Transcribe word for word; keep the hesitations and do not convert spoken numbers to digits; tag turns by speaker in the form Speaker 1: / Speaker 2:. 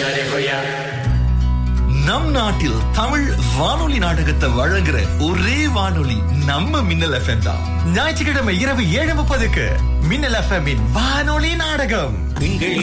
Speaker 1: நம் நாட்டில் தமிழ் வானொலி நாடகத்தை வழங்குற ஒரே வானொலி நம்ம மின்னல் எஃப்எம் தான். ஞாயிற்றுக்கிழமை இரவு ஏழு முப்பதுக்கு மின்னல் எஃப்எம் வானொலி நாடகம்.